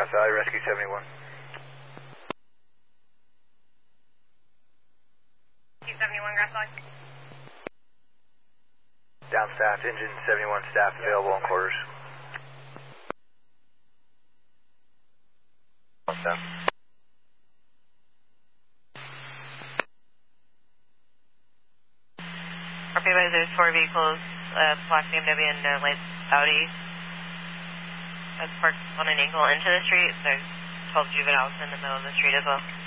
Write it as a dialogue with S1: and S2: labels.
S1: Grass Valley, Rescue 71.
S2: Rescue 71, Grass Valley.
S1: Down staff, engine 71 staff available in quarters. One staff.
S2: RP advisor, there's 4 vehicles, black BMW and light Audi. That's parked on an angle into the street. There's 12 juveniles in the middle of the street as well.